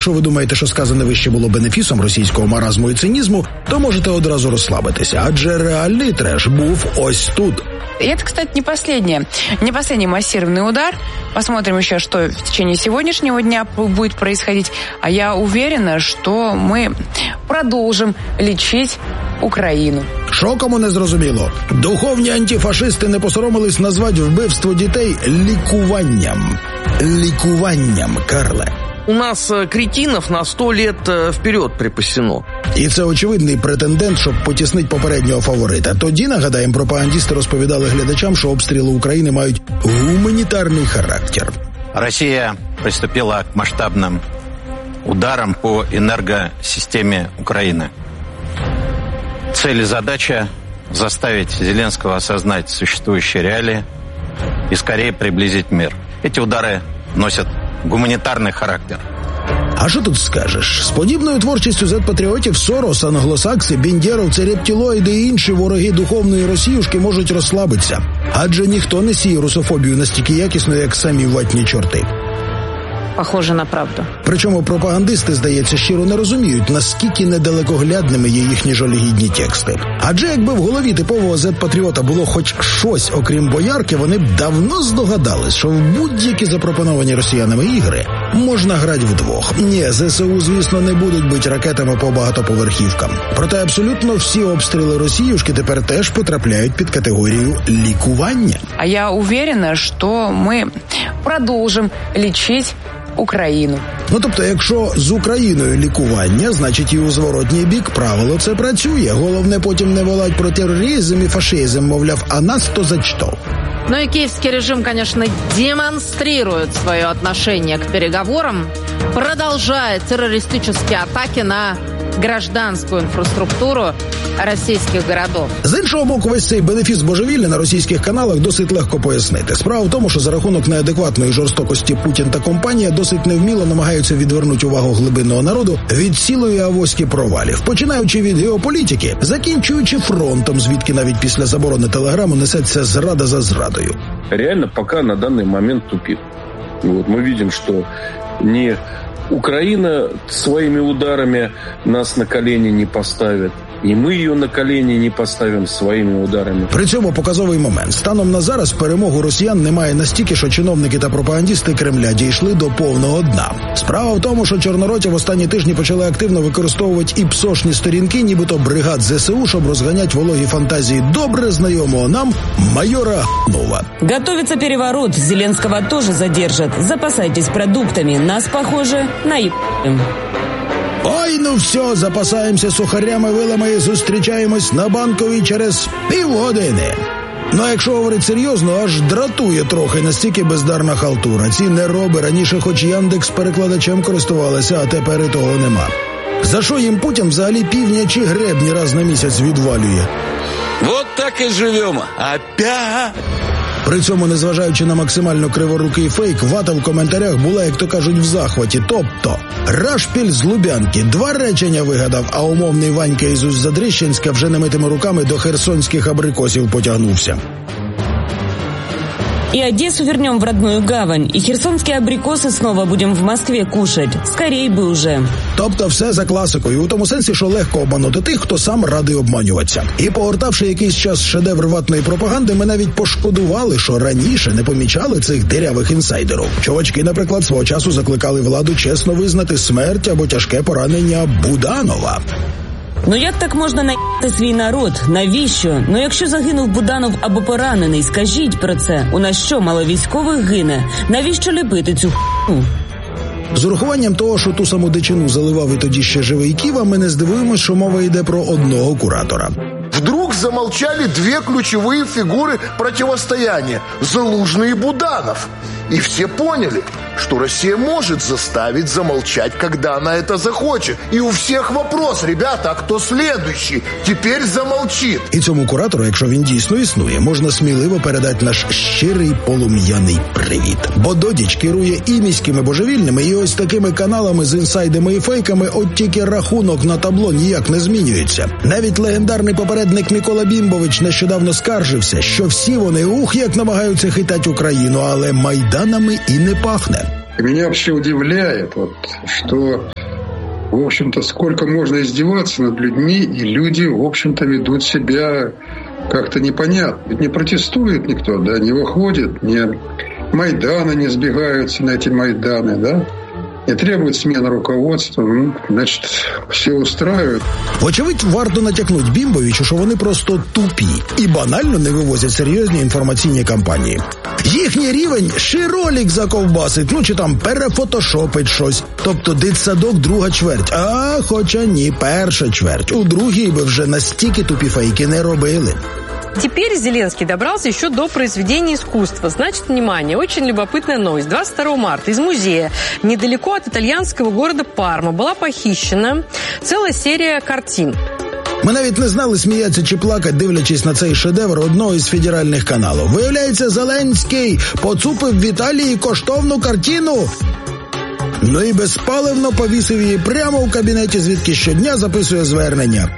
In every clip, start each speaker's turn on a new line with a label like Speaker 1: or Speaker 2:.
Speaker 1: якщо ви думаєте, що сказане вище було бенефісом російського маразму і цинізму, то можете одразу розслабитися, адже реальний треш був ось тут.
Speaker 2: И это, кстати, не последний массированный удар. Посмотрим еще, что в течение сегодняшнего дня будет происходить. А я уверена, что мы продолжим лечить Україну.
Speaker 1: Що кому не зрозуміло? Духовні антифашисти не посоромились назвати вбивство дітей лікуванням. Лікуванням, Карле.
Speaker 3: У нас кретинов на 100 лет вперед припасено.
Speaker 1: І це очевидний претендент, щоб потіснити попереднього фаворита. Тоді, нагадаємо, пропагандисти розповідали глядачам, що обстріли України мають гуманітарний характер.
Speaker 4: Росія приступила к масштабним ударам по енергосистемі України. Цель и задача – заставить Зеленского осознать существующие реалии и скорее приблизить мир. Эти удары носят гуманітарний характер.
Speaker 1: А що тут скажеш? З подібною творчістю зет-патріотів Сорос, англосакси, бендєровці, рептилоїди і інші вороги духовної росіюшки можуть розслабитися. Адже ніхто не сіє русофобію настільки якісно, як самі ватні чорти.
Speaker 5: Похоже на правду.
Speaker 1: Причому пропагандисти, здається, щиро не розуміють, наскільки недалекоглядними є їхні жалюгідні тексти. Адже якби в голові типового зет-патріота було хоч щось, окрім боярки, вони б давно здогадались, що в будь-які запропоновані росіянами ігри можна грати вдвох. Ні, ЗСУ, звісно, не будуть бити ракетами по багатоповерхівкам. Проте абсолютно всі обстріли росіюшки тепер теж потрапляють під категорію лікування.
Speaker 2: А я уверена, що ми продовжимо лічити Україну.
Speaker 1: Ну, тобто, якщо з Україною лікування, значить і у зворотній бік правило це працює. Головне потім не волать про тероризм і фашизм, мовляв, а нас то за що?
Speaker 5: Ну и киевский режим, конечно, демонстрирует свое отношение к переговорам, продолжая террористические атаки на гражданскую инфраструктуру російських городов.
Speaker 1: З іншого боку, весь цей бенефіс божевілля на російських каналах досить легко пояснити. Справа в тому, що за рахунок неадекватної жорстокості Путін та компанія досить невміло намагаються відвернути увагу глибинного народу від цілої авоськи провалів. Починаючи від геополітики, закінчуючи фронтом, звідки навіть після заборони телеграму несеться зрада за зрадою.
Speaker 6: Реально, пока на данный момент тупик. Вот, мы видим, что не Украина своими ударами нас на колени не поставит, і ми її на колені не поставимо своїми ударами.
Speaker 1: При цьому показовий момент. Станом на зараз перемогу росіян немає настільки, що чиновники та пропагандисти Кремля дійшли до повного дна. Справа в тому, що чорнороті в останні тижні почали активно використовувати і псошні сторінки, нібито бригад ЗСУ, щоб розганяти вологі фантазії добре знайомого нам майора Нова.
Speaker 7: Готовится переворот. Зеленского тоже задержат. Запасайтесь продуктами. Нас, похоже, наебаем.
Speaker 1: Ой, ну все, запасаємося сухарями, вилами і зустрічаємось на Банковій через півгодини. Ну, а якщо говорити серйозно, аж дратує трохи, настільки бездарна халтура. Ці нероби раніше хоч Яндекс-перекладачем користувалися, а тепер і того нема. За що їм Путін взагалі півня чи гребні раз на місяць відвалює?
Speaker 3: Вот так і живемо. Опять!
Speaker 1: При цьому, незважаючи на максимально криворукий фейк, вата в коментарях була, як то кажуть, в захваті. Тобто, Рашпіль з Лубянки 2 речення вигадав, а умовний Ванька із Усть-Задрищенська вже немитими руками до херсонських абрикосів потягнувся.
Speaker 7: И Одессу вернем в родную гавань, и херсонские абрикосы снова будем в Москве кушать. Скорей бы уже.
Speaker 1: Тобто все за класикою, у тому сенсі, що легко обманути тих, хто сам радий обманюватися. І погортавши якийсь час шедевр ватної пропаганди, ми навіть пошкодували, що раніше не помічали цих дирявих інсайдерів. Чувачки, наприклад, свого часу закликали владу чесно визнати смерть або тяжке поранення Буданова.
Speaker 7: Ну як так можна наїти свій народ? Навіщо? Ну якщо загинув Буданов або поранений, скажіть про це. У нас що, мало військових гине? Навіщо ліпити цю х**у?
Speaker 1: З урахуванням того, що ту саму дичину заливав і тоді ще живий Ківа, ми не здивуємось, що мова йде про одного куратора.
Speaker 8: Вдруг замолчали 2 ключевые фигуры противостояния – Залужный и Буданов. И все поняли, что Россия может заставить замолчать, когда она это захочет. И у всех вопрос, ребята, а кто следующий? Теперь замолчит.
Speaker 1: І цьому куратору, якщо він дійсно існує, можна сміливо передати наш щирий полум'яний привіт. Бо додіч керує і міськими божевільними, і ось такими каналами з інсайдами і фейками, от тільки рахунок на табло ніяк не змінюється. Навіть легендарний попередник Микола Бімбович нещодавно скаржився, що всі вони, як намагаються хитати Україну, але майданами і не пахне.
Speaker 9: Меня вообще удивляет, что В общем-то, сколько можно издеваться над людьми, и люди, в общем-то, ведут себя как-то непонятно. Ведь не протестует никто, да, не выходит, не Майданы не сбегаются на эти Майданы, да, не требують зміни руководства, значить, все устраюють.
Speaker 1: Вочевидь, варто натякнути Бімбовичу, що вони просто тупі і банально не вивозять серйозні інформаційні кампанії. Їхній рівень ще ролик заковбасить, чи там перефотошопить щось. Тобто дитсадок друга чверть, хоча ні, перша чверть. У другій би вже настільки тупі фейки не робили.
Speaker 10: Теперь Зеленский добрался еще до произведения искусства. Значит, внимание, очень любопытная новость. 22 марта из музея недалеко от итальянского города Парма была похищена целая серия картин.
Speaker 1: Ми навіть не знали, сміятися чи плакати, дивлячись на цей шедевр одного із федеральних каналів. Виявляється, Зеленський поцупив в Італії коштовну картину. І безпаливно повісив її прямо в кабінеті, звідки щодня записує звернення.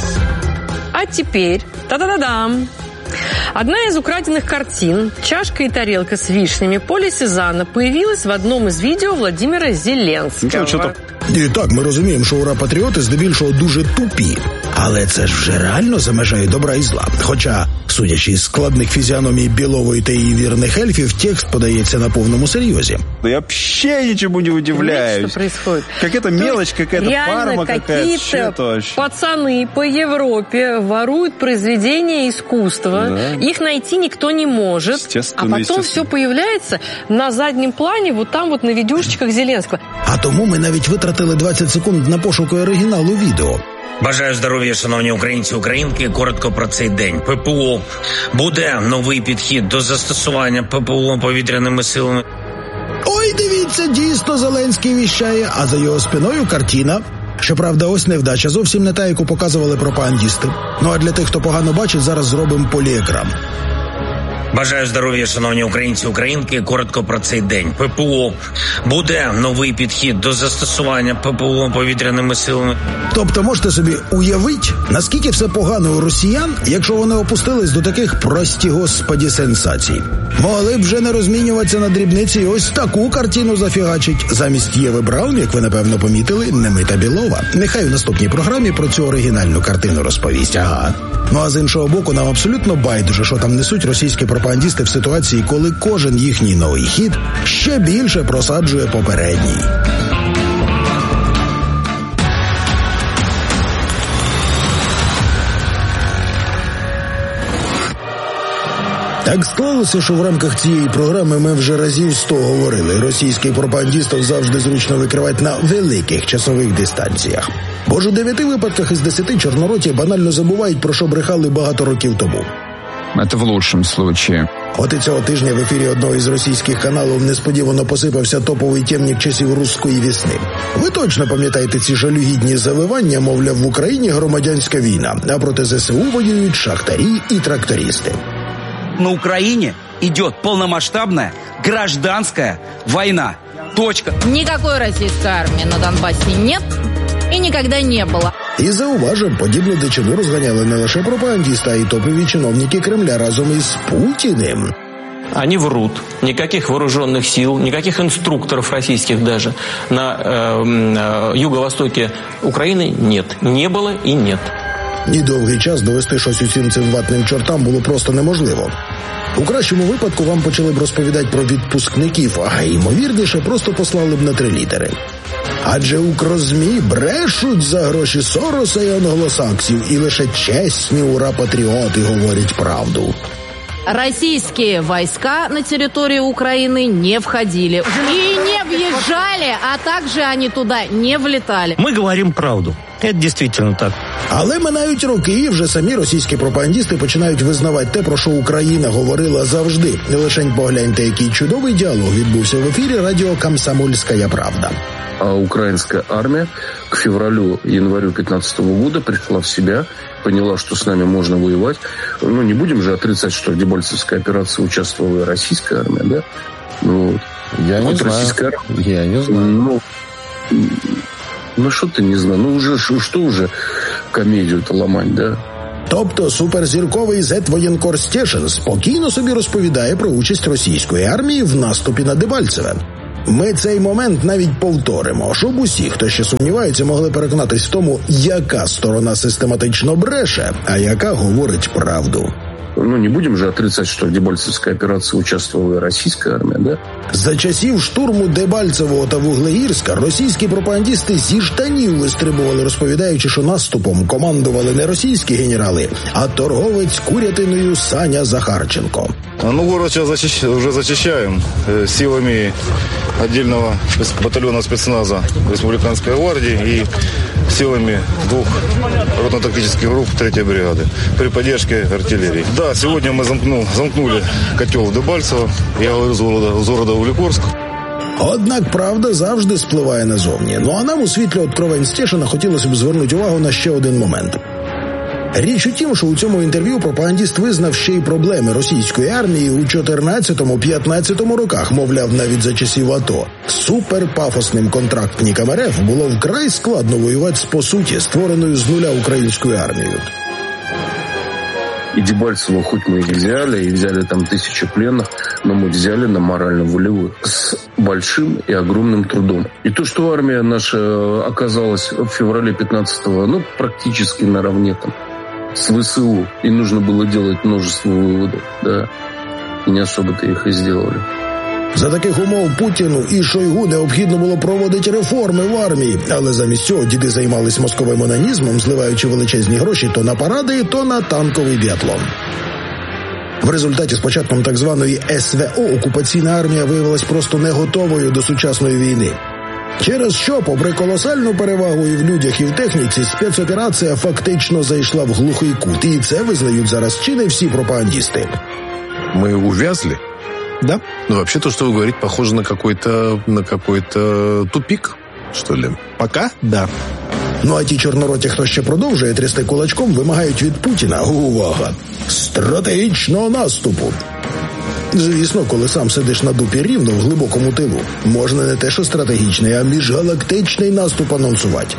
Speaker 10: А теперь, та-да-да-дам, одна из украденных картин, чашка и тарелка с вишнями Поля Сезанна, появилась в одном из видео Владимира Зеленского.
Speaker 1: І так, ми розуміємо, що ура-патріоти здебільшого дуже тупі. Але це ж вже реально за межею добра і зла. Хоча, судячи з складних фізіономій Білової та її вірних ельфів, текст подається на повному серйозі.
Speaker 11: Я вообще ничему не удивляюсь.
Speaker 10: Что происходит?
Speaker 11: Какая-то мелочь, какая-то Парма, какая-то.
Speaker 10: Пацаны по Европе воруют произведения искусства. Да. Их найти никто не может. А потом все появляется на заднем плане, вот там вот на видюшечках Зеленского.
Speaker 1: А тому ми навіть витратили 20 секунд на пошуки оригіналу відео.
Speaker 12: Бажаю здоров'я, шановні українці і українки. Коротко про цей день. ППО. Буде новий підхід до застосування ППО повітряними силами.
Speaker 1: Ой, дивіться, дійсно Зеленський віщає, а за його спиною картина. Щоправда, ось невдача, зовсім не та, яку показували пропагандісти. А для тих, хто погано бачить, зараз зробимо поліекран.
Speaker 12: Бажаю здоров'я, шановні українці і українки. Коротко про цей день. ППО. Буде новий підхід до застосування ППО повітряними силами.
Speaker 1: Тобто можете собі уявити, наскільки все погано у росіян, якщо вони опустились до таких, прості господі, сенсацій. Могли б вже не розмінюватися на дрібниці і ось таку картину зафігачить. Замість Єви Браун, як ви напевно помітили, Немита Білова. Нехай у наступній програмі про цю оригінальну картину розповість. Ага. А з іншого боку, нам абсолютно байдуже, що там несуть російські пропагандісти в ситуації, коли кожен їхній новий хід ще більше просаджує попередній. Так склалося, що в рамках цієї програми ми вже разів 100 говорили. Російських пропагандістів завжди зручно викривати на великих часових дистанціях. Бо ж у 9 випадках із 10 чорнороті банально забувають, про що брехали багато років тому.
Speaker 13: Це в лучшому випадку.
Speaker 1: От і цього тижня в ефірі одного із російських каналів несподівано посипався топовий темник часів руської весни. Ви точно пам'ятаєте ці жалюгідні завивання, мовляв, в Україні громадянська війна, а проти ЗСУ воюють шахтарі і трактористи.
Speaker 14: На Украине идет полномасштабная гражданская война. Точка.
Speaker 5: Никакой российской армии на Донбассе нет и никогда не было.
Speaker 1: І зауважимо, подібну дичину розганяли не лише пропагандісти, а й топові чиновники Кремля разом із Путіним.
Speaker 15: Они врут. Никаких вооруженных сил, никаких инструкторов российских даже на юго-востоке Украины нет. Не было и нет.
Speaker 1: І довгий час довести щось усім цим ватним чортам було просто неможливо. У кращому випадку вам почали б розповідати про відпускників, а ймовірніше просто послали б на 3 літери. Адже укрзмі брешуть за гроші Сороса і англосаксів, і лише чесні ура-патріоти говорять правду.
Speaker 5: Российские войска на территорию Украины не входили. И не въезжали, а также они туда не влетали.
Speaker 12: Мы говорим правду. Это действительно так.
Speaker 1: Але минають роки, і вже самі російські пропагандісти починають визнавати те, про що Україна говорила завжди. Лишень погляньте, який чудовий діалог відбувся в ефірі радіо «Комсомольська правда».
Speaker 6: А украинская армия к февралю-январю 2015 года пришла в себя, поняла, что с нами можно воевать. Не будем же отрицать, что в Дебальцевской операции участвовала российская армия, да?
Speaker 11: Я не знаю.
Speaker 6: Что ты не знаешь? Что уже комедию-то ломать, да?
Speaker 1: Тобто суперзірковий зет-воєнкор Стешин спокійно собі розповідає про участь російської армії в наступі на Дебальцеве. Ми цей момент навіть повторимо, щоб усі, хто ще сумнівається, могли переконатись в тому, яка сторона систематично бреше, а яка говорить правду.
Speaker 6: Не будем же отрицать, что в Дебальцевской операции участвовала и российская армия, да?
Speaker 1: За часів штурму Дебальцевого та Вуглеїрська російські пропагандісти зі штанів вистрибували, розповідаючи, що наступом командували не російські генерали, а торговець курятиною Саня Захарченко.
Speaker 16: Город сейчас уже зачищаем силами отдельного батальона спецназа Республиканской гвардии и силами 2 ротно-тактических групп 3-й бригады при поддержке артиллерии. Да, сегодня мы замкнули котел в Дебальцево, я говорю з города Углегорск.
Speaker 1: Однак правда завжди спливає назовні. А нам у світлі откровень Стешина хотілося б звернути увагу на ще один момент. Річ у тім, що у цьому інтерв'ю пропагандіст визнав ще й проблеми російської армії у 14-15 роках, мовляв, навіть за часів АТО. Суперпафосним контрактникам РФ було вкрай складно воювати з, по суті, створеною з нуля українською армією.
Speaker 6: И Дебальцево хоть мы и взяли там 1000 пленных, но мы взяли на морально-волевых с большим и огромным трудом. И то, что армия наша оказалась в феврале 15-го, практически наравне там с ВСУ, и нужно было делать множество выводов, да, и не особо-то их и сделали.
Speaker 1: За таких умов Путіну і Шойгу необхідно було проводити реформи в армії, але замість цього діди займались мозковим онанізмом, зливаючи величезні гроші то на паради, то на танковий біатлон. В результаті з початком так званої СВО окупаційна армія виявилась просто не готовою до сучасної війни. Через що, попри колосальну перевагу і в людях, і в техніці, спецоперація фактично зайшла в глухий кут. І це визнають зараз чи не всі пропагандісти.
Speaker 17: Ми увязли? Да. Вообще то, что вы говорите, похоже на какой-то тупик, что ли. Пока? Да.
Speaker 1: А ті чорнороті, хто ще продовжує трясти кулачком, вимагають від Путіна, увага, стратегічного наступу. Звісно, коли сам сидиш на дупі рівно в глибокому тилу, можна не те, що стратегічний, а міжгалактичний наступ анонсувати.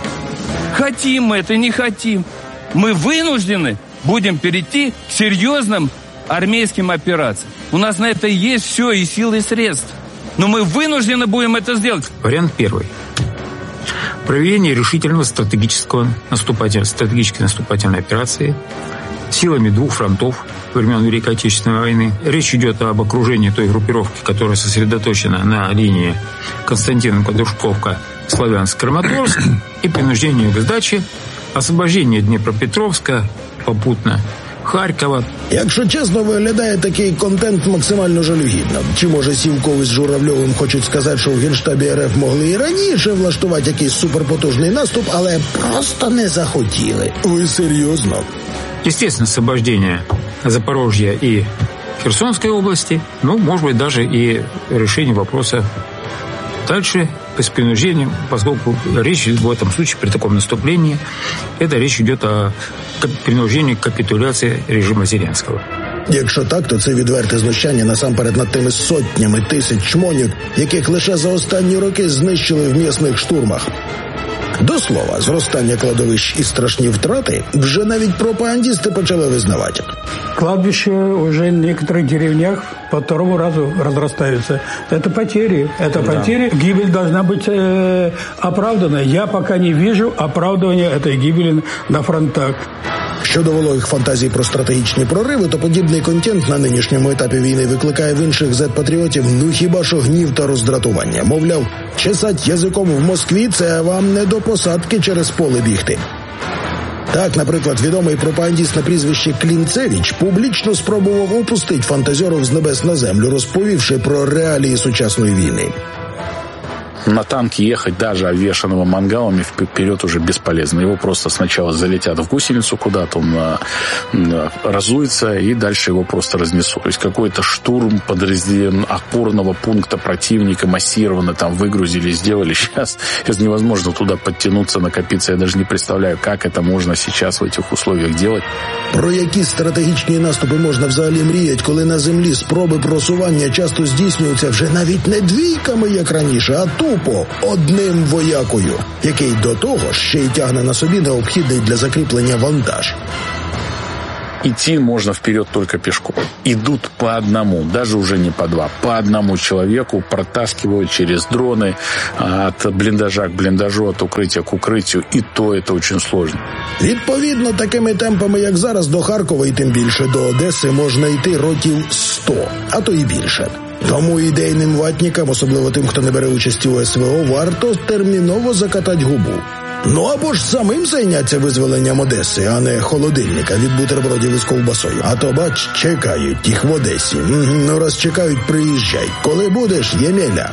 Speaker 18: Хотим мы это, не хотим. Мы вынуждены будем перейти к серьезным армейским операциям. У нас на это есть все, и силы, и средства. Но мы вынуждены будем это сделать.
Speaker 19: Вариант первый. Проведение решительного стратегической наступательной операции силами 2 фронтов времен Великой Отечественной войны. Речь идет об окружении той группировки, которая сосредоточена на линии Константиновка-Дружковка, Славянск-Краматорск, и принуждению к сдаче, освобождение Днепропетровска, попутно Харкова.
Speaker 1: Якщо чесно, виглядає такий контент максимально жалюгідно. Чи може Сівкович з Журавльовим хочуть сказати, що в Генштабі РФ могли і раніше влаштувати якийсь суперпотужний наступ, але просто не захотіли. Ви серйозно?
Speaker 19: Естественно, освобождение Запорожья и Херсонской области, может быть, даже и решение вопроса дальше с принуждением, поскольку речь в этом случае при таком наступлении, речь идет о принуждении к капитуляции режима Зеленского.
Speaker 1: Якщо так, то це відверте знущання насамперед над тими сотнями тисяч чмонів, яких лише за останні роки знищили в м'ясних штурмах. До слова, зростання кладовищ і страшні втрати вже навіть пропагандисты почали визнавати.
Speaker 20: Кладбища уже в некоторых деревнях по 2 разу разрастаются. Это потери. Потери. Гибель должна быть оправдана. Я пока не вижу оправдывания этой гибели на фронтах.
Speaker 1: Щодо вологих фантазій про стратегічні прориви, то подібний контент на нинішньому етапі війни викликає в інших зет-патріотів хіба що гнів та роздратування. Мовляв, чесать язиком в Москві – це вам не до посадки через поле бігти. Так, наприклад, відомий пропагандист на прізвище Клінцевич публічно спробував опустити фантазерів з небес на землю, розповівши про реалії сучасної війни.
Speaker 21: На танке ехать, даже обвешанного мангалами, вперед уже бесполезно. Его просто сначала залетят в гусеницу куда-то, он разуется, и дальше его просто разнесут. То есть какой-то штурм подразделения опорного пункта противника массированно там выгрузили, сделали. Сейчас невозможно туда подтянуться, накопиться. Я даже не представляю, как это можно сейчас в этих условиях делать.
Speaker 1: Про які стратегічні наступи можна взагалі мріяти, коли на землі спроби просування часто здійснюються вже навіть не двійками, як раніше, а тупо одним воякою, який до того ще й тягне на собі необхідний для закріплення вантаж.
Speaker 21: идти можно вперед только пешком. Идут по одному, даже уже не по два, по одному человеку протаскивают через дроны от блиндажа к блиндажу, от укрытия к укрытию, и то это очень сложно.
Speaker 1: Відповідно, такими темпами, як зараз, до Харкова і тим більше до Одеси можна йти років 100, а то і більше. Тому ідейним ватникам, особливо тим, хто не бере участі у СВО, варто терміново закатати губу. Ну або ж самим зайняться визволенням Одеси, а не холодильника від бутербродів із ковбасою. А то, бач, чекають їх в Одесі. Ну раз чекають, приїжджай. Коли будеш, Ємеля.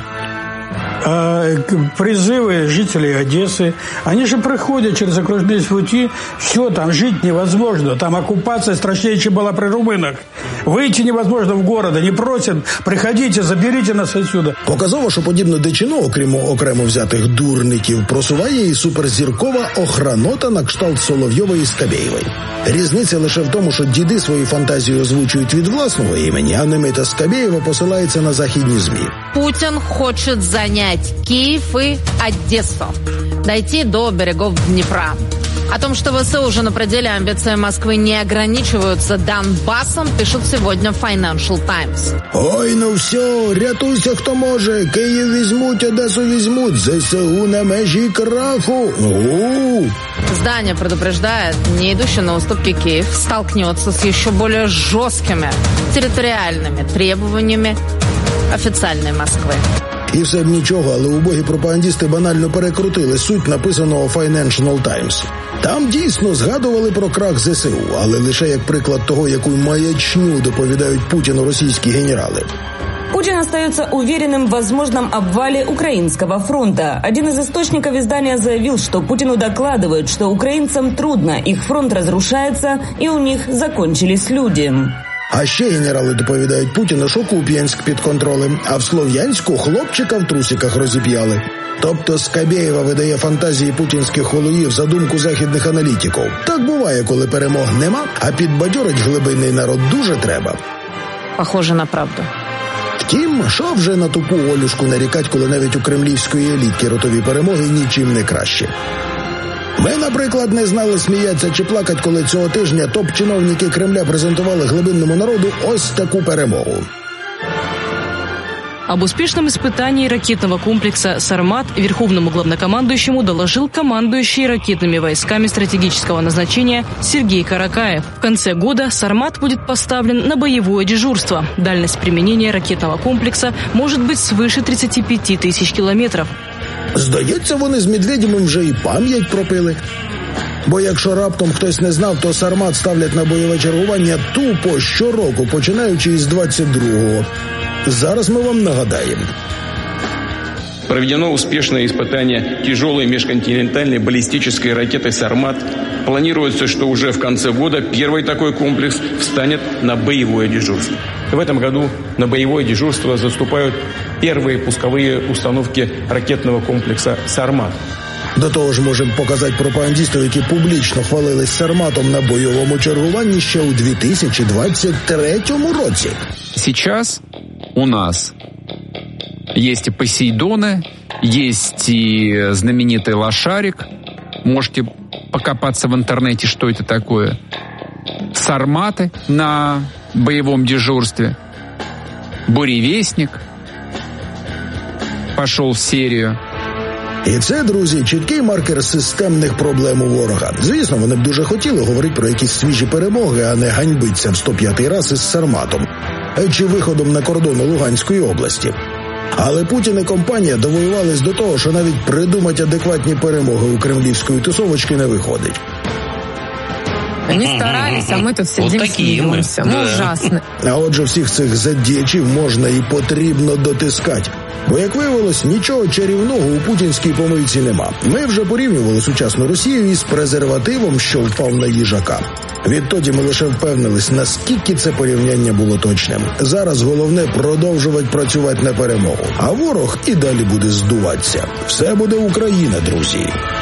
Speaker 20: Призывы жителей Одессы, они же проходят через окружные пути, все, там жить невозможно, там оккупация страшнее, чем была при румынах. Выйти невозможно в город, они просят, приходите, заберите нас отсюда.
Speaker 1: Показово, що подібну дичину, окрім окремо взятих дурників, просуває і суперзіркова охранота на кшталт Соловйової і Скабєєвої. Різниця лише в тому, що діди свої фантазії озвучують від власного імені, а Немета Скабєєва посилається на західні ЗМІ.
Speaker 5: Путин хочет занять Киев и Одессу, дойти до берегов Днепра. О том, что ВСУ уже на пределе, амбиции Москвы не ограничиваются Донбассом, пишут сегодня Financial Times.
Speaker 1: Ой, ну все, рятуйся, хто може. Київ візьмуть, Одесу візьмуть. ЗСУ на межі краху.
Speaker 5: Издание предупреждает, не идущий на уступки Киев столкнется с еще более жесткими территориальными требованиями официальной Москвы.
Speaker 1: І все б нічого, але убогі пропагандісти банально перекрутили суть написаного Financial Times. Там дійсно згадували про крах ЗСУ, але лише як приклад того, яку маячню доповідають Путіну російські генерали.
Speaker 7: Путин остается уверенным в возможном обвале украинского фронта. Один из источников издания заявил, что Путину докладывают, что украинцам трудно, их фронт разрушается и у них закончились люди.
Speaker 1: А ще генерали доповідають Путіну, що Куп'янськ під контролем, а в Слов'янську хлопчика в трусиках розіп'яли. Тобто Скабєєва видає фантазії путінських холуїв за думку західних аналітиків. Так буває, коли перемог нема, а підбадьорить глибинний народ дуже треба.
Speaker 5: Похоже на правду.
Speaker 1: Втім, що вже на тупу Олюшку нарікать, коли навіть у кремлівської елітки ротові перемоги нічим не краще. Ми, наприклад, не знали, сміятися чи плакати, коли цього тижня топ-чиновники Кремля презентували глибинному народу ось таку перемогу.
Speaker 4: Об успешном испытании ракетного комплекса «Сармат» верховному главнокомандующему доложил командующий ракетными войсками стратегического назначения Сергей Каракаев. В конце года «Сармат» будет поставлен на боевое дежурство. Дальность применения ракетного комплекса может быть свыше 35 тысяч километров.
Speaker 1: Здається, вони з Медведєвим вже і пам'ять пропили. Бо якщо раптом хтось не знав, то «Сармат» ставлять на бойове чергування тупо щороку, починаючи із 22-го. Зараз мы вам нагадаем.
Speaker 22: Проведено успешное испытание тяжелой межконтинентальной баллистической ракеты «Сармат». Планируется, что уже в конце года первый такой комплекс встанет на боевое дежурство. В этом году на боевое дежурство заступают первые пусковые установки ракетного комплекса «Сармат».
Speaker 1: До того ж можемо показати пропагандистів, які публічно хвалились «Сарматом» на бойовому чергуванні ще у 2023 році.
Speaker 13: Сейчас у нас есть и Посейдоны, есть и знаменитый Лошарик. Можете покопаться в интернете, что это такое. Сарматы на боевом дежурстве. Буревестник пошел в серию.
Speaker 1: І це, друзі, чіткий маркер системних проблем у ворога. Звісно, вони б дуже хотіли говорити про якісь свіжі перемоги, а не ганьбитися в 105-й раз із «Сарматом» чи виходом на кордони Луганської області. Але Путін і компанія довоювались до того, що навіть придумати адекватні перемоги у кремлівської тусовочки не виходить.
Speaker 2: Они старались, а мы тут сидим, смеемся. Ну, ужасно.
Speaker 1: А отже, всіх цих задіячів можна і потрібно дотискати. Бо, як виявилось, нічого чарівного у путінській помийці нема. Ми вже порівнювали сучасну Росію із презервативом, що впав на їжака. Відтоді ми лише впевнились, наскільки це порівняння було точним. Зараз головне продовжувати працювати на перемогу. А ворог і далі буде здуватися. Все буде Україна, друзі.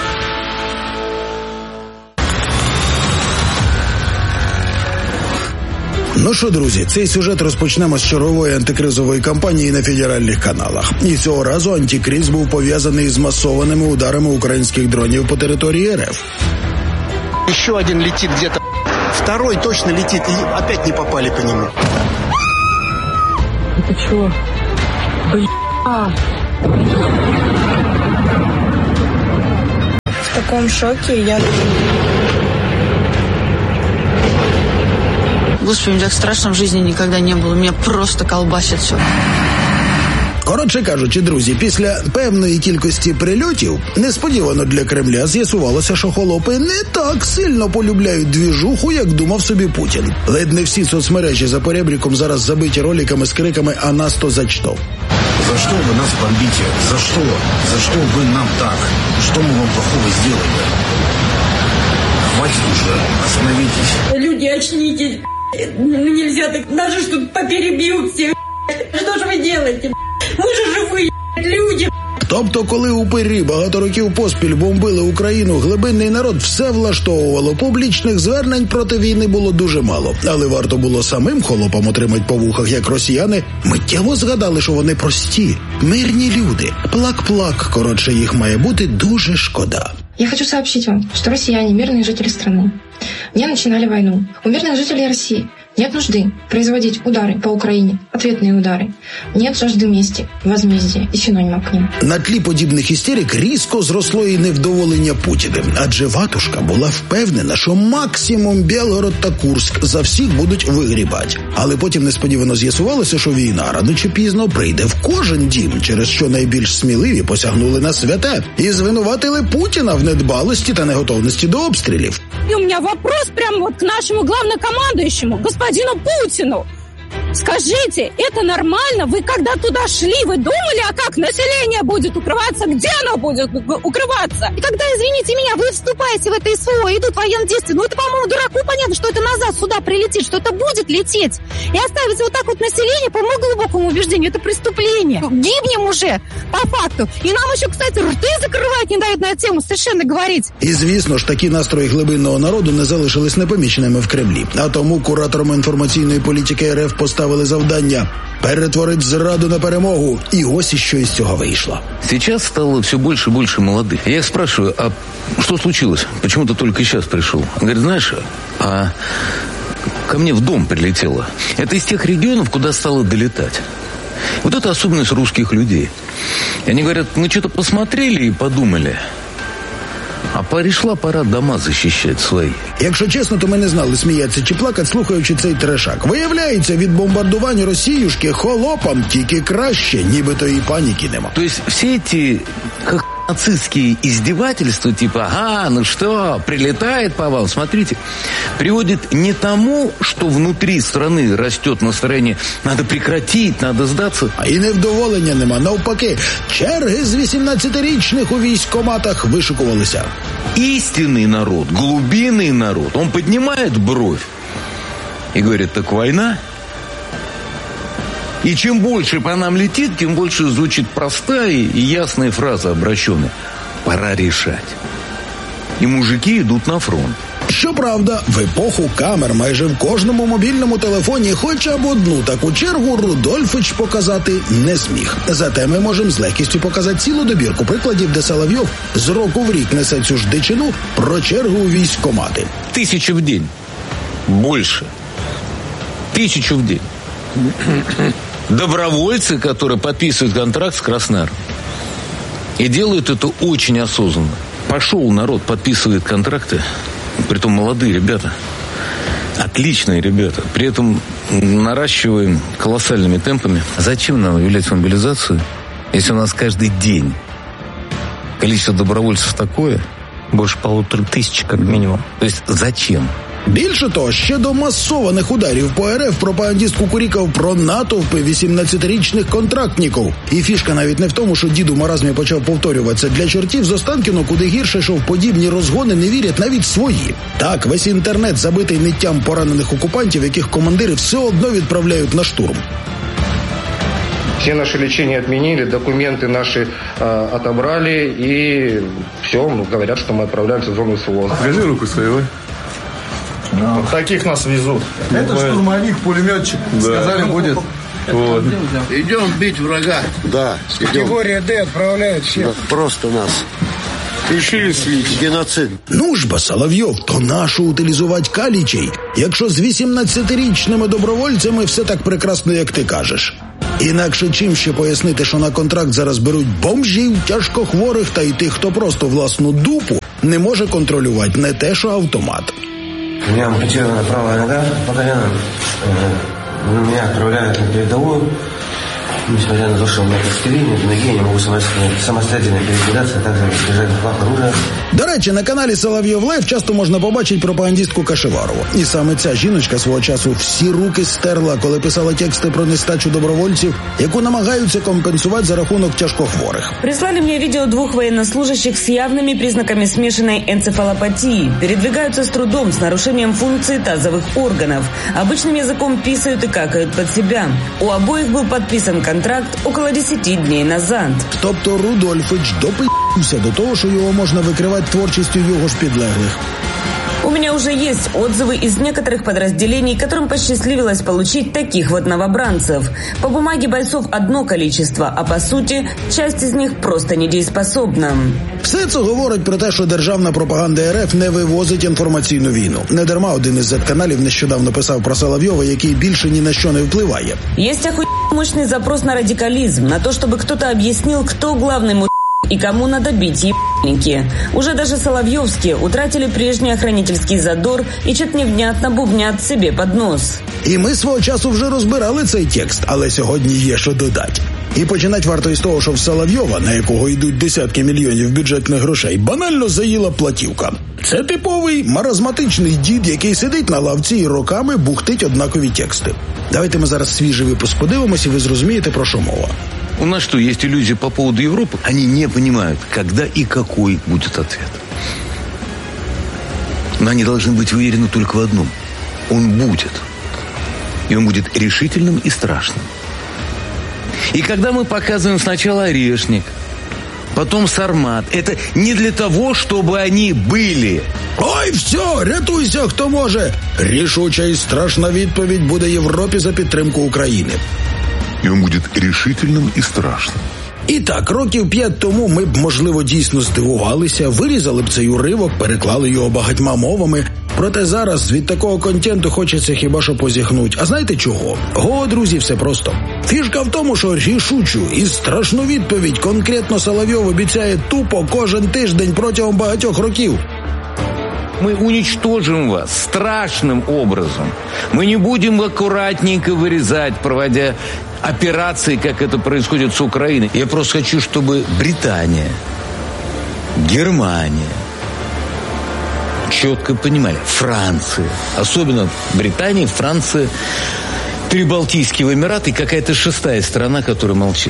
Speaker 1: Ну що, друзі, цей сюжет розпочнемо з чергової антикризової кампанії на федеральних каналах. І цього разу антикриз був пов'язаний з масованими ударами українських дронів по території РФ.
Speaker 23: Еще один летит где-то в
Speaker 3: Второй точно летит, и опять не попали по нему.
Speaker 10: Это чего?
Speaker 8: В таком шоке я...
Speaker 23: Господи, мне так страшно в жизни никогда не было. Меня просто колбасит все.
Speaker 1: Коротше кажучи, друзі, після певної кількості прильотів несподівано для Кремля з'ясувалося, що холопи не так сильно полюбляють двіжуху, як думав собі Путін. Ледь не всі соцмережі за поребриком зараз забиті роликами з криками «А нас то за что?».
Speaker 24: За что вы нас бомбите? За что? За что вы нам так? Что мы вам плохого сделали? Хватит уже, остановитесь.
Speaker 8: Люди, очнитесь. Ну нельзя так, даже что поперебьют всех. Что же вы делаете? Мы же живые люди.
Speaker 1: Тобто, коли упирі багато років поспіль бомбили Україну, глибинний народ все влаштовувало. Публічних звернень проти війни було дуже мало. Але варто було самим холопам отримати по вухах, як росіяни, миттєво згадали, що вони прості, мирні люди. Плак-плак, коротше, їх має бути дуже шкода.
Speaker 25: Я хочу сообщить вам, что россияне – мирные жители страны. Не начинали войну. У мирных жителей России нет нужды производить удары по Украине, ответные удары. Нет жажды мести, возмездия и синонимов к ним.
Speaker 1: На тлі подібних істерик різко зросло і невдоволення Путіним. Адже Ватушка була впевнена, що максимум Білгород та Курськ за всіх будуть вигрібати. Але потім несподівано з'ясувалося, що війна рано чи пізно прийде в кожен дім, через що найбільш сміливі посягнули на святе і звинуватили Путіна в недбалості та неготовності до обстрілів.
Speaker 26: И у меня вопрос прямо вот к нашему главнокомандующему, господину Путину. Скажите, это нормально? Вы когда туда шли, вы думали, а как население будет укрываться? Где оно будет укрываться? И когда, извините меня, вы вступаете в это СВО, идут военные действия, ну это, по-моему, дураку понятно, что это назад сюда прилетит, что это будет лететь. И оставить вот так вот население, по моему глубокому убеждению, это преступление. Гибнем уже, по факту. И нам еще, кстати, рты закрывать не дают на эту тему совершенно говорить.
Speaker 1: І, звісно ж, такі настрої глибинного народу не залишились непоміченими в Кремлі. А тому куратором інформаційної політики РФ поставили завдання перетворить зраду на перемогу. И ось еще из цього вышло.
Speaker 27: Сейчас стало все больше и больше молодых. Я их спрашиваю, а что случилось? Почему ты только сейчас пришел? Он говорит, знаешь, а ко мне в дом прилетело. Это из тех регионов, куда стало долетать. Вот это особенность русских людей. И они говорят, мы что-то посмотрели и подумали. А прийшла пора дома захищати свої.
Speaker 1: Якщо чесно, то ми не знали, сміятися чи плакати, слухаючи цей трешак. Виявляється, від бомбардування Росіюшки холопам тільки краще, нібито і паніки нема.
Speaker 27: Тобто всі ці нацистские издевательства, типа, ага, ну что, прилетает по вам, смотрите, приводит не тому, что внутри страны растет настроение, надо прекратить, надо сдаться.
Speaker 1: А і невдоволення нема, навпаки, черги з 18-річних у військкоматах вишикувалися.
Speaker 27: Истинный народ, глубинный народ, он поднимает бровь и говорит, так война? И чем больше по нам летит, тем больше звучит простая и ясная фраза обращенная. Пора решать. И мужики идут на фронт.
Speaker 1: Щоправда, в епоху камер майже в кожному мобільному телефоні хоча б одну таку чергу Рудольфич показати не зміг. Зате ми можемо з легкістю показати цілу добірку прикладів, де Соловйов з року в рік несе цю ж дичину про чергу у військкомати.
Speaker 27: 1000 в день. Больше. 1000 в день. Добровольцы, которые подписывают контракт с Краснодаром. И делают это очень осознанно. Пошел народ, подписывает контракты. Притом молодые ребята. Отличные ребята. При этом наращиваем колоссальными темпами. Зачем нам объявлять мобилизацию, если у нас каждый день количество добровольцев такое? Больше 1500 как минимум. То есть зачем?
Speaker 1: Більше того, ще до масованих ударів по РФ пропагандист кукурікав про натовпи 18-річних контрактників. І фішка навіть не в тому, що дід у маразмі почав повторюватися. Для чортів з Останкіно куди гірше, що в подібні розгони не вірять навіть свої. Так, весь інтернет забитий ниттям поранених окупантів, яких командири все одно відправляють на штурм.
Speaker 28: Все наши лечения отменили, документы наши отобрали, и все, говорят, что мы отправляемся в зону СВО.
Speaker 16: Покажи руку свою.
Speaker 28: Вот таких нас везут.
Speaker 16: Это штурмовик, пулеметчик. Да. Сказали, будет. Вот.
Speaker 28: Идем бить врага.
Speaker 16: Да.
Speaker 28: Категория Д отправляют всех.
Speaker 16: Да, просто нас
Speaker 3: Решили слить. Геноцид.
Speaker 1: Ну ж бо, Соловйов, то нащо утилізувати калічей, якщо з 18-річними добровольцями все так прекрасно, як ти кажеш? Інакше чим ще пояснити, що на контракт зараз беруть бомжів, тяжкохворих та й тих, хто просто власну дупу не може контролювати, не те, що автомат.
Speaker 6: У меня ампутирована правая нога по коленам. Меня отправляют на передовую. Несмотря на то, что у меня костыли, нет ноги, я не могу самостоятельно передвигаться, а также держать в руках оружие.
Speaker 1: До речі, на каналі Соловйов Лайв часто можна побачити пропагандистку Кашеварову. І саме ця жіночка свого часу всі руки стерла, коли писала тексти про нестачу добровольців, яку намагаються компенсувати за рахунок тяжкохворих.
Speaker 7: Прислали мне видео 2 военнослужащих с явными признаками смешанной энцефалопатии. Передвигаются с трудом, с нарушением функции тазовых органов. Обычным языком писают и какают под себя. У обоих был подписан контракт около 10 дней назад.
Speaker 1: Тобто Рудольфич допи***вся до того, що його можна викривати творчістю його ж підлеглих.
Speaker 7: У меня уже есть отзывы из некоторых подразделений, которым посчастливилось получить таких вот новобранцев. По бумаге бойцов одно количество, а по сути, часть из них просто недееспособна.
Speaker 1: Все це говорить про те, що державна пропаганда РФ не вивозить інформаційну війну. Недарма один із Z-каналів нещодавно писав про Соловйова, який більше ні на що не впливає.
Speaker 7: Есть мощный запрос на радикализм, на то, чтобы кто-то объяснил, кто главный и кому надо бить ебальники. Уже даже соловьевские утратили прежний охранительский задор и чуть невнятно бубнят себе под нос.
Speaker 1: І ми свого часу вже розбирали цей текст, але сьогодні є що додати. І починати варто із того, що в Соловйова, на якого йдуть десятки мільйонів бюджетних грошей, банально заїла платівка. Це типовий маразматичний дід, який сидить на лавці і роками бухтить однакові тексти. Давайте ми зараз свіжий випуск подивимося, і ви зрозумієте, про що мова.
Speaker 27: У нас что, есть иллюзия по поводу Европы? Они не понимают, когда и какой будет ответ. Но они должны быть уверены только в одном. Он будет. И он будет решительным и страшным. И когда мы показываем сначала Орешник, потом Сармат, это не для того, чтобы они были.
Speaker 1: Ой, все, рятуйся, хто може. Рішуча і страшна відповідь буде Європі за підтримку України.
Speaker 9: І він буде рішительним і страшним.
Speaker 1: І так, років 5 тому ми б, можливо, дійсно здивувалися, вирізали б цей уривок, переклали його багатьма мовами. Проте зараз від такого контенту хочеться хіба що позіхнуть. А знаєте чого? Друзі, все просто. Фішка в тому, що рішучу і страшну відповідь конкретно Соловйов обіцяє тупо кожен тиждень протягом багатьох років.
Speaker 27: Мы уничтожим вас страшным образом. Мы не будем аккуратненько вырезать, проводя операции, как это происходит с Украиной. Я просто хочу, чтобы Британия, Германия четко понимали, Франция, особенно Британия, Франция, Прибалтийские Эмираты и какая-то 6-я страна, которая молчит.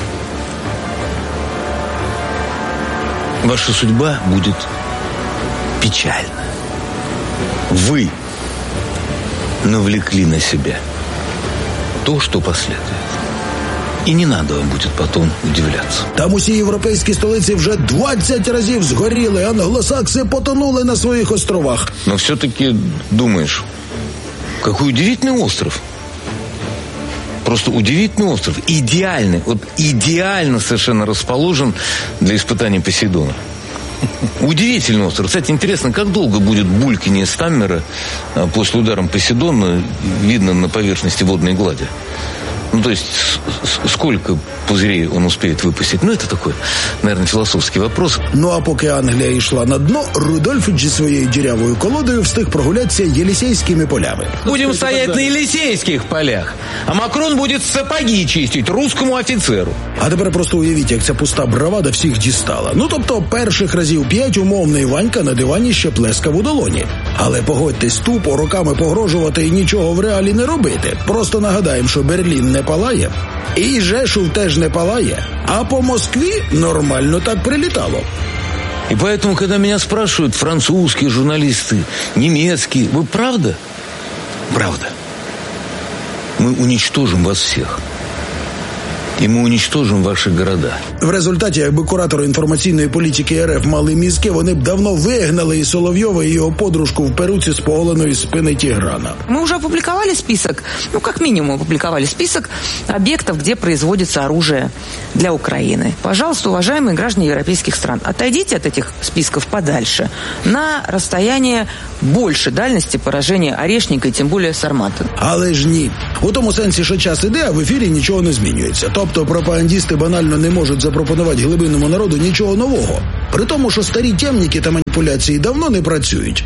Speaker 27: Ваша судьба будет печально. Вы навлекли на себя то, что последует. І не надо вам буде потім удивлятися.
Speaker 1: Там усі європейські столиці вже 20 разів згоріли, англосакси потонули на своїх островах.
Speaker 27: Но все-таки думаешь, какой удивительный остров. Просто удивительный остров. Идеальный, вот идеально совершенно расположен для испытаний Посейдона. Удивительный остров. Кстати, интересно, как долго будет бульканье Стаммера после удара Посейдона видно на поверхности водной глади? Ну, то есть, сколько пузырей он успеет выпустить? Ну, это такой, наверное, философский вопрос.
Speaker 1: Ну, а поки Англія йшла на дно, Рудольфич зі своєю дірявою колодою встиг прогулятися Єлісейськими полями.
Speaker 27: Будем стоять на Елисейских полях, а Макрон будет сапоги чистить русскому офіцеру.
Speaker 1: А тепер просто уявіть, як ця пуста бравада всіх дістала. Ну, тобто, перших разів 5 умовний Ванька на дивані ще плескав у долоні. Але погодьтесь, тупо роками погрожувати і нічого в реалі не робити. Просто нагадаємо, що Берлін не палає, і Жешув теж не палає, а по Москві нормально так прилітало.
Speaker 27: И поэтому, когда меня спрашивают французские журналисты, немецкие, вы правда? Правда. Мы уничтожим вас всех. и мы уничтожим ваши города.
Speaker 1: В результаті, якби куратори інформаційної політики РФ мали мізки, вони б давно вигнали і Соловйова, і його подружку в перуці з поголеної спини Тиграна.
Speaker 11: Мы уже опубликовали список, как минимум опубликовали список объектов, где производится оружие для Украины. Пожалуйста, уважаемые граждане европейских стран, отойдите от этих списков подальше, на расстояние больше дальности поражения Орешника и тем более Сармата.
Speaker 1: Але ж ні. У тому сенсі, що час іде, а в ефірі нічого не змінюється. Тобто пропагандісти банально не можуть запропонувати глибинному народу нічого нового. При тому, що старі темники та маніпуляції давно не працюють.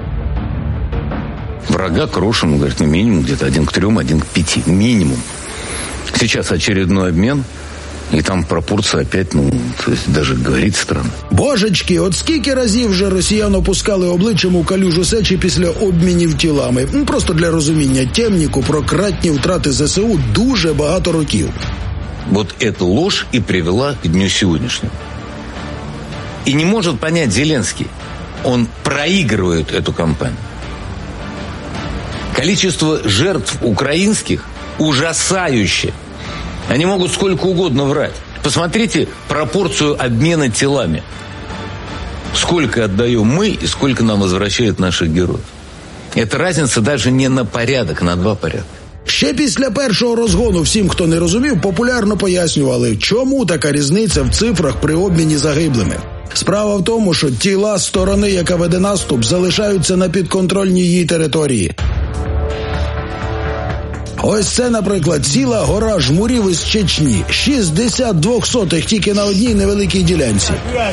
Speaker 27: Врага крошим, говорит, минимум где-то 1 к 3, 1 к 5. Минимум. Сейчас очередной обмен, и там пропорция опять, то есть даже говорить странно.
Speaker 1: Божечки, от скільки разів вже росіян опускали обличчям у калюжу сечі після обмінів тілами. Просто для розуміння, темніку про кратні втрати ЗСУ дуже багато років.
Speaker 27: Вот эта ложь и привела к дню сегодняшнему. И не может понять Зеленский. Он проигрывает эту кампанию. Количество жертв украинских ужасающее. Они могут сколько угодно врать. Посмотрите пропорцию обмена телами. Сколько отдаем мы и сколько нам возвращают наших героев. Это разница даже не на порядок, на 2 порядка.
Speaker 1: Ще після першого розгону всім, хто не розумів, популярно пояснювали, чому така різниця в цифрах при обміні загиблими. Справа в тому, що тіла сторони, яка веде наступ, залишаються на підконтрольній їй території. Ось це, наприклад, ціла гора жмурів із Чечні. 62 сотих тільки на одній невеликій ділянці.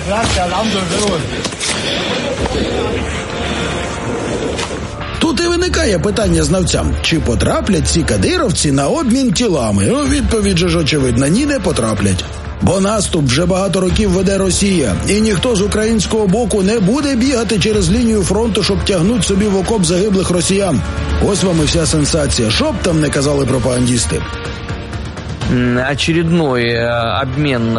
Speaker 1: Тут і виникає питання знавцям, чи потраплять ці кадировці на обмін тілами? Відповідь же ж очевидна, ні, не потраплять. Бо наступ вже багато років веде Росія, і ніхто з українського боку не буде бігати через лінію фронту, щоб тягнути собі в окоп загиблих росіян. Ось вам і вся сенсація. Що б там не казали пропагандисты.
Speaker 12: Очередной обмен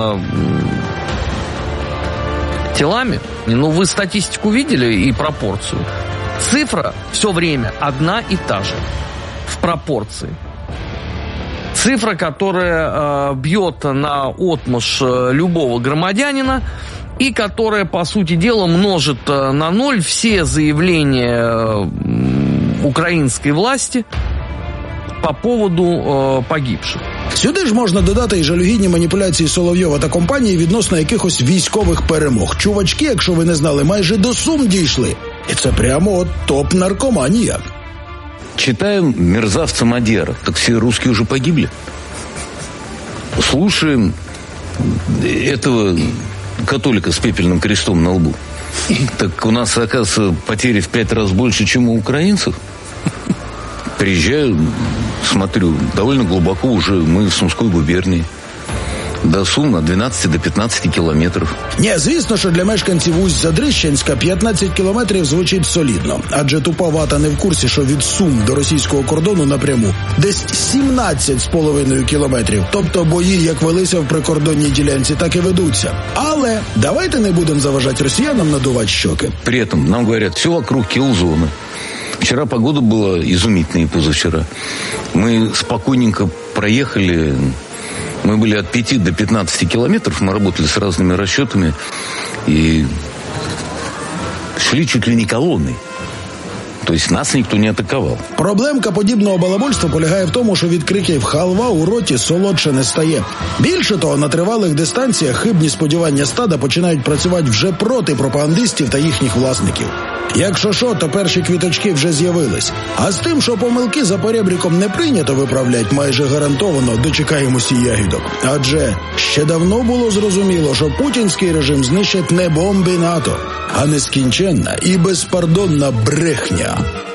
Speaker 12: телами. Вы статистику видели и пропорцию. Цифра все время одна и та же в пропорции. Цифра, которая бьет на отмышь любого громадянина и которая, по сути дела, множит на 0 все заявления украинской власти по поводу погибших.
Speaker 1: Сюди ж можна додати і жалюгідні маніпуляції Соловйова та компанії відносно якихось військових перемог. Чувачки, якщо ви не знали, майже до Сум дійшли. И это прямо топ-наркомания.
Speaker 27: Читаем мерзавца Мадьяров. Так все русские уже погибли. Слушаем этого католика с пепельным крестом на лбу. Так у нас, оказывается, потери в 5 раз больше, чем у украинцев. Приезжаю, смотрю, довольно глубоко уже мы в Сумской губернии. До Сум на 12-15 кілометрів.
Speaker 1: Ні, звісно, що для мешканців Усть-Задрищенська 15 кілометрів звучить солідно. Адже тупа вата не в курсі, що від Сум до російського кордону напряму десь 17,5 кілометрів. Тобто бої, як велися в прикордонній ділянці, так і ведуться. Але давайте не будемо заважати росіянам надувати щоки.
Speaker 27: При этом нам говорят, все вокруг килл-зоны. Вчера погода была изумительная, и позавчера. Мы спокойненько проехали... Мы были от 5 до 15 километров, мы работали с разными расчетами и шли чуть ли не колонной. То есть нас ніхто не атакував.
Speaker 1: Проблемка подібного балабольства полягає в тому, що від криків «халва» у роті солодше не стає. Більше того, на тривалих дистанціях хибні сподівання стада починають працювати вже проти пропагандистів та їхніх власників. Якщо що, то перші квіточки вже з'явились. А з тим, що помилки за поребриком не прийнято виправлять, майже гарантовано дочекаємося ягідок. Адже ще давно було зрозуміло, що путінський режим знищать не бомби НАТО, а нескінченна і безпардонна брехня.